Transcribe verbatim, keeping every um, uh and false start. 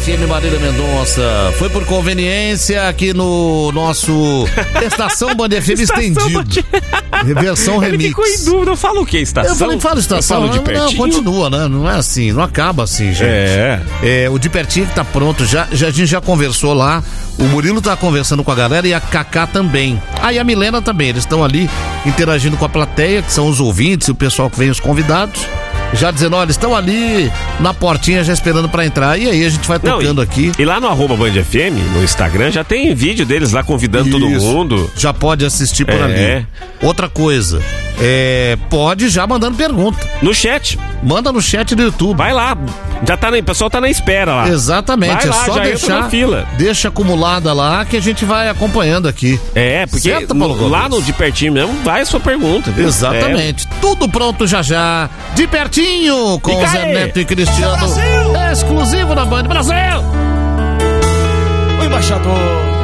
F M Marília Mendonça. Foi por conveniência aqui no nosso Estação Band F M estendido. Versão remix. Ele ficou em dúvida. Eu falo o que? Estação? Eu falei, fala estação. Eu falo de pertinho. Não, continua, né? Não é assim, não acaba assim, gente. É. é o de pertinho que tá pronto. Já, já, a gente já conversou lá. O Murilo tá conversando com a galera e a Cacá também. Ah, e a Milena também. Eles estão ali interagindo com a plateia, que são os ouvintes e o pessoal que vem, os convidados. Já dizendo, olha, estão ali na portinha já esperando pra entrar. E aí a gente vai tocando Não, e, aqui. E lá no arroba Band F M, no Instagram, já tem vídeo deles lá convidando Isso. todo mundo. Já pode assistir por é. ali. Outra coisa, é, pode já mandando pergunta. No chat. Manda no chat do YouTube. Vai lá. Já tá na, o pessoal tá na espera lá. Exatamente. Vai lá, é só já deixar. Na fila. Deixa acumulada lá que a gente vai acompanhando aqui. É, porque certo, no, lá no De Pertinho mesmo vai a sua pergunta. Viu? Exatamente. É. Tudo pronto já já. De Pertinho com Fica Zé aí. Neto e Cristiano. Brasil. Exclusivo da Band Brasil. O embaixador.